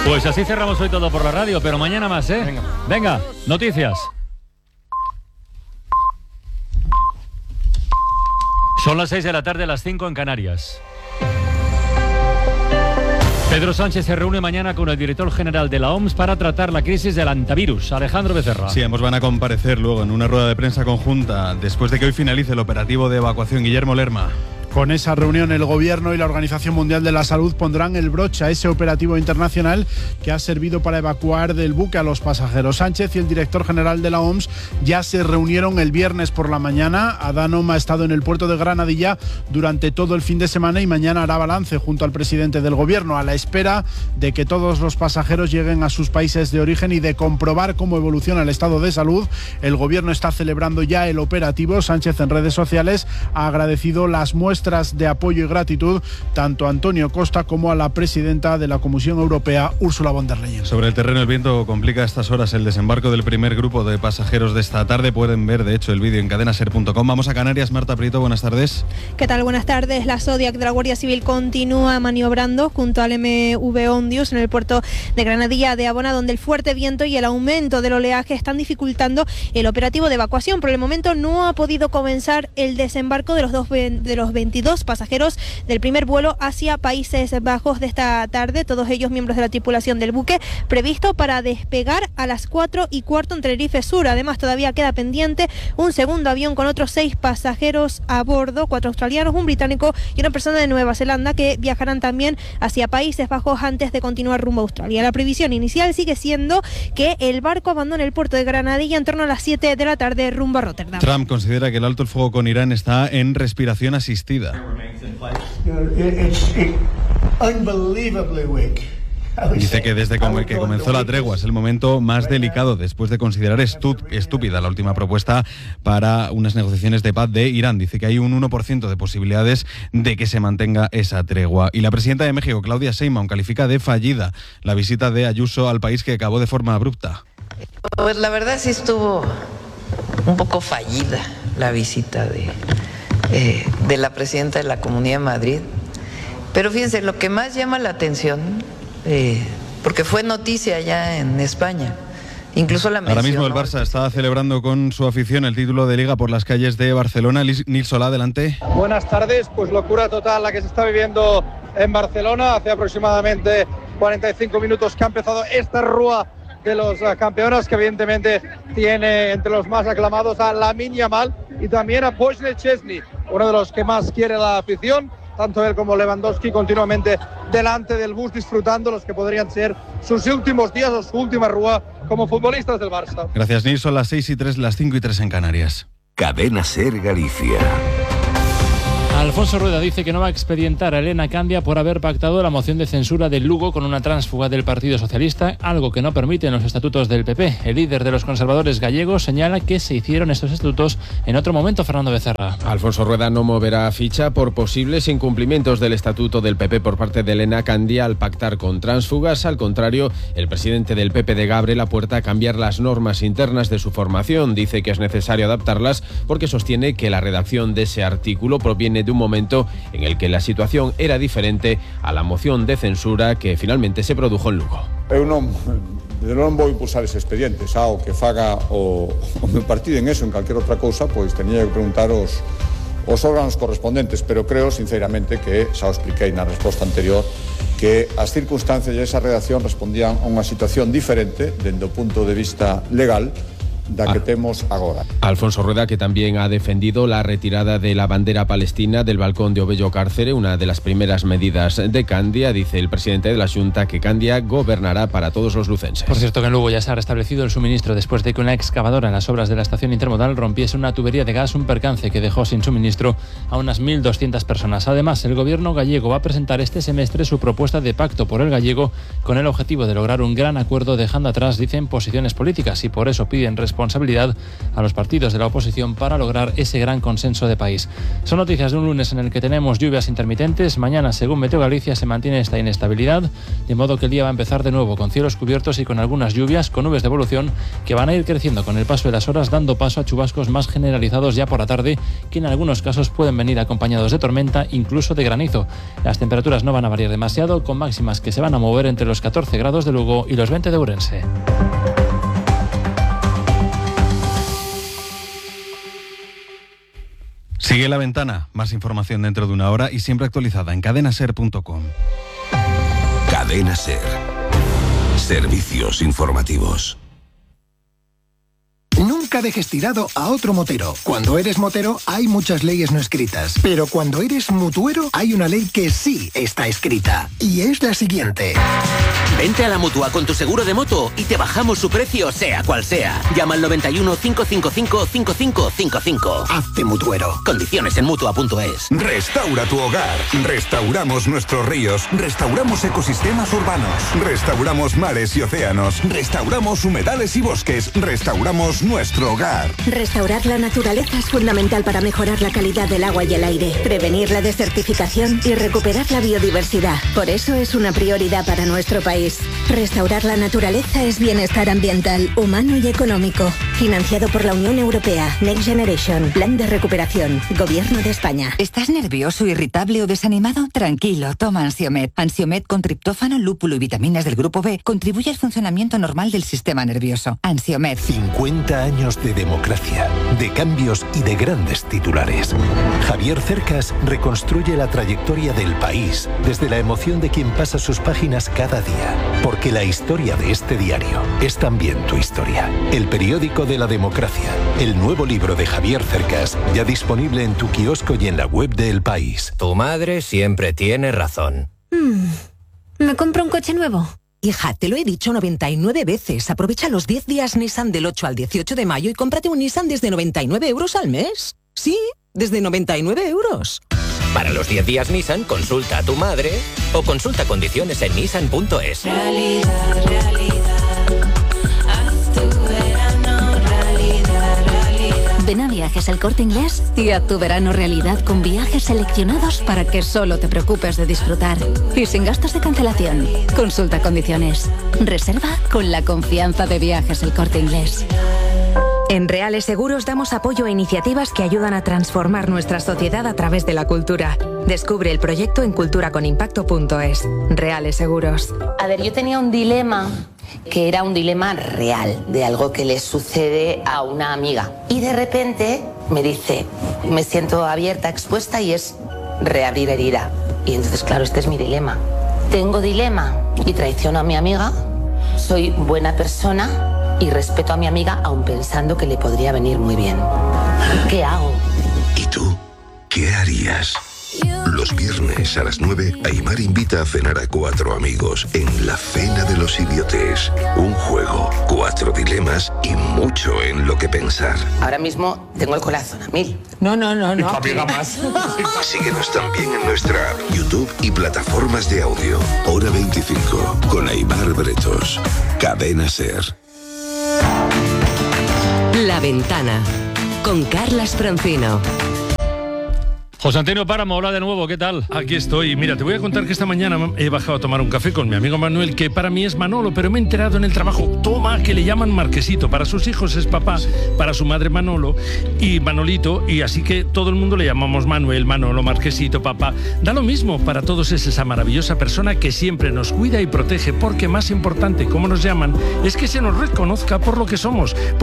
Pues así cerramos hoy todo por la radio, pero mañana más, ¿eh? Venga, noticias. Son las 6 de la tarde, las 5 en Canarias. Pedro Sánchez se reúne mañana con el director general de la OMS para tratar la crisis del hantavirus. Alejandro Becerra. Sí, ambos van a comparecer luego en una rueda de prensa conjunta después de que hoy finalice el operativo de evacuación. Guillermo Lerma. Con esa reunión, el Gobierno y la Organización Mundial de la Salud pondrán el broche a ese operativo internacional que ha servido para evacuar del buque a los pasajeros. Sánchez y el director general de la OMS ya se reunieron el viernes por la mañana. Adhanom ha estado en el puerto de Granadilla durante todo el fin de semana y mañana hará balance junto al presidente del Gobierno, a la espera de que todos los pasajeros lleguen a sus países de origen y de comprobar cómo evoluciona el estado de salud. El Gobierno está celebrando ya el operativo. Sánchez en redes sociales ha agradecido las muestras de apoyo y gratitud tanto a Antonio Costa como a la presidenta de la Comisión Europea, Ursula von der Leyen. Sobre el terreno, el viento complica a estas horas el desembarco del primer grupo de pasajeros de esta tarde. Pueden ver, de hecho, el vídeo en cadenaser.com. Vamos a Canarias. Marta Prieto, buenas tardes. ¿Qué tal? Buenas tardes. La Zodiac de la Guardia Civil continúa maniobrando junto al MV Ondius en el puerto de Granadilla de Abona, donde el fuerte viento y el aumento del oleaje están dificultando el operativo de evacuación. Por el momento no ha podido comenzar el desembarco de los 22 pasajeros del primer vuelo hacia Países Bajos de esta tarde, todos ellos miembros de la tripulación del buque, previsto para despegar a las 4:15 en Tenerife Sur. Además, todavía queda pendiente un segundo avión con otros 6 pasajeros a bordo, 4 australianos, un británico y una persona de Nueva Zelanda, que viajarán también hacia Países Bajos antes de continuar rumbo a Australia. La previsión inicial sigue siendo que el barco abandone el puerto de Granadilla en torno a las 7 de la tarde rumbo a Rotterdam. Trump considera que el alto el fuego con Irán está en respiración asistida. Dice que desde que comenzó la tregua es el momento más delicado después de considerar estúpida la última propuesta para unas negociaciones de paz de Irán. Dice que hay un 1% de posibilidades de que se mantenga esa tregua. Y la presidenta de México, Claudia Sheinbaum, califica de fallida la visita de Ayuso al país, que acabó de forma abrupta. Pues la verdad sí estuvo un poco fallida la visita de la presidenta de la Comunidad de Madrid. Pero fíjense, lo que más llama la atención, porque fue noticia ya en España, incluso la mencionó. Ahora mismo el Barça está celebrando con su afición el título de Liga por las calles de Barcelona. Nil Solá, adelante. Buenas tardes, pues locura total la que se está viviendo en Barcelona. Hace aproximadamente 45 minutos que ha empezado esta rúa de los campeones, que evidentemente tiene entre los más aclamados a Lamine Yamal y también a Wojciech Szczesny, uno de los que más quiere la afición. Tanto él como Lewandowski continuamente delante del bus, disfrutando los que podrían ser sus últimos días o su última rúa como futbolistas del Barça. Gracias, Nils. Son las 6:03, las 5:03 en Canarias. Cadena Ser Galicia. Alfonso Rueda dice que no va a expedientar a Elena Candia por haber pactado la moción de censura del Lugo con una tránsfuga del Partido Socialista, algo que no permiten los estatutos del PP. El líder de los conservadores gallegos señala que se hicieron estos estatutos en otro momento. Fernando Becerra. Alfonso Rueda no moverá ficha por posibles incumplimientos del estatuto del PP por parte de Elena Candia al pactar con tránsfugas. Al contrario, el presidente del PP abre la puerta a cambiar las normas internas de su formación. Dice que es necesario adaptarlas porque sostiene que la redacción de ese artículo proviene de un momento en el que la situación era diferente a la moción de censura que finalmente se produjo en Lugo. Eu non vou impulsar ese expediente, xa o que faga o meu partido en eso, en calquera outra cousa, pois tenía que preguntar os órganos correspondentes, pero creo sinceramente que xa o expliquei na resposta anterior que as circunstancias e esa redacción respondían a unha situación diferente dende o punto de vista legal da que temos agora. Alfonso Rueda, que también ha defendido la retirada de la bandera palestina del balcón de Obello Cárcere, una de las primeras medidas de Candia. Dice el presidente de la Xunta que Candia gobernará para todos los lucenses. Por cierto, que en Lugo ya se ha restablecido el suministro después de que una excavadora en las obras de la estación intermodal rompiese una tubería de gas, un percance que dejó sin suministro a unas 1.200 personas. Además, el gobierno gallego va a presentar este semestre su propuesta de pacto por el gallego con el objetivo de lograr un gran acuerdo, dejando atrás, dicen, posiciones políticas, y por eso piden respeto responsabilidad a los partidos de la oposición para lograr ese gran consenso de país. Son noticias de un lunes en el que tenemos lluvias intermitentes. Mañana, según Meteo Galicia, se mantiene esta inestabilidad, de modo que el día va a empezar de nuevo con cielos cubiertos y con algunas lluvias, con nubes de evolución que van a ir creciendo con el paso de las horas, dando paso a chubascos más generalizados ya por la tarde, que en algunos casos pueden venir acompañados de tormenta, incluso de granizo. Las temperaturas no van a variar demasiado, con máximas que se van a mover entre los 14 grados de Lugo y los 20 de Ourense. Sigue La Ventana, más información dentro de una hora y siempre actualizada en cadenaser.com. Cadena Ser. Servicios informativos. Nunca dejes tirado a otro motero. Cuando eres motero hay muchas leyes no escritas, pero cuando eres mutuero hay una ley que sí está escrita, y es la siguiente. Vente a la Mutua con tu seguro de moto y te bajamos su precio sea cual sea. Llama al 91 555 5555. Hazte mutuero. Condiciones en Mutua.es. Restaura tu hogar. Restauramos nuestros ríos. Restauramos ecosistemas urbanos. Restauramos mares y océanos. Restauramos humedales y bosques. Restauramos nuestro hogar. Restaurar la naturaleza es fundamental para mejorar la calidad del agua y el aire, prevenir la desertificación y recuperar la biodiversidad. Por eso es una prioridad para nuestro país. Restaurar la naturaleza es bienestar ambiental, humano y económico. Financiado por la Unión Europea. Next Generation. Plan de recuperación. Gobierno de España. ¿Estás nervioso, irritable o desanimado? Tranquilo, toma Ansiomed. Ansiomed con triptófano, lúpulo y vitaminas del grupo B contribuye al funcionamiento normal del sistema nervioso. Ansiomed. 50 años de democracia, de cambios y de grandes titulares. Javier Cercas reconstruye la trayectoria del país desde la emoción de quien pasa sus páginas cada día. Porque la historia de este diario es también tu historia. El periódico de la democracia. El nuevo libro de Javier Cercas, ya disponible en tu kiosco y en la web de El País. Tu madre siempre tiene razón. ¿Me compro un coche nuevo? Hija, te lo he dicho 99 veces. Aprovecha los 10 días Nissan del 8 al 18 de mayo y cómprate un Nissan desde 99 euros al mes. Sí, desde 99 euros. Para los 10 días Nissan, consulta a tu madre o consulta condiciones en nissan.es. Realidad, haz tu verano realidad. Ven a Viajes El Corte Inglés y haz tu verano realidad con viajes seleccionados para que solo te preocupes de disfrutar y sin gastos de cancelación. Consulta condiciones. Reserva con la confianza de Viajes El Corte Inglés. En Reales Seguros damos apoyo a iniciativas que ayudan a transformar nuestra sociedad a través de la cultura. Descubre el proyecto en culturaconimpacto.es. Reales Seguros. A ver, yo tenía un dilema que era un dilema real, de algo que le sucede a una amiga. Y de repente me dice, me siento abierta, expuesta, y es reabrir herida. Y entonces, claro, este es mi dilema. Tengo dilema y traiciono a mi amiga, soy buena persona y respeto a mi amiga aun pensando que le podría venir muy bien. ¿Qué hago? ¿Y tú? ¿Qué harías? Los viernes a las 9, Aimar invita a cenar a 4 amigos en la Cena de los Idiotes. Un juego, 4 dilemas y mucho en lo que pensar. Ahora mismo tengo el corazón a 1000. No. Y tu amiga más. Síguenos también en nuestra app, YouTube y plataformas de audio. Hora 25, con Aimar Bretos. Cadena Ser. La Ventana, con Carlas Francino. José Antonio Páramo, hola de nuevo, ¿qué tal? Aquí estoy. Mira, te voy a contar que esta mañana he bajado a tomar un café con mi amigo Manuel, que para mí es Manolo, pero me he enterado en el trabajo, toma, que le llaman Marquesito. Para sus hijos es papá, para su madre Manolo y Manolito, y así que todo el mundo le llamamos Manuel, Manolo, Marquesito, papá. Da lo mismo, para todos es esa maravillosa persona que siempre nos cuida y protege, porque más importante, como nos llaman, es que se nos reconozca por lo que somos.